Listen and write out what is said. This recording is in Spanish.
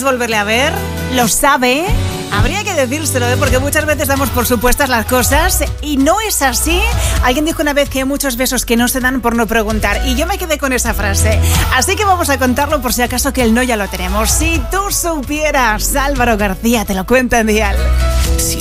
quieres volverle a ver? ¿Lo sabe? Habría que decírselo, porque muchas veces damos por supuestas las cosas y no es así. Alguien dijo una vez que hay muchos besos que no se dan por no preguntar y yo me quedé con esa frase. Así que vamos a contarlo por si acaso que el no ya lo tenemos. Si tú supieras, Álvaro García te lo cuenta en Dial.